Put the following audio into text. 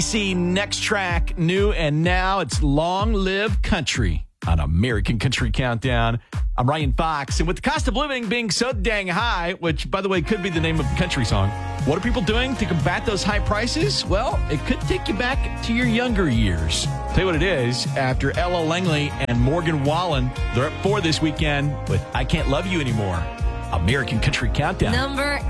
See, next track, new and now, it's Long Live Country on American Country Countdown. I'm Ryan Fox, and with the cost of living being so dang high, which, by the way, could be the name of a country song, what are people doing to combat those high prices? Well, it could take you back to your younger years. Tell you what it is, after Ella Langley and Morgan Wallen, they're up 4 this weekend with I Can't Love You Anymore. American Country Countdown. Number